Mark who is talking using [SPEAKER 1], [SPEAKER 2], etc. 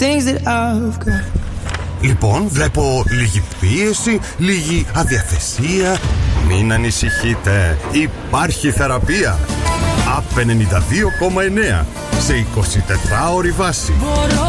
[SPEAKER 1] things that I've got.
[SPEAKER 2] Λοιπόν, βλέπω λίγη πίεση, λίγη αδιαθεσία. Μην ανησυχείτε, υπάρχει θεραπεία. ΑΠ 92,9 σε 24ωρη βάση.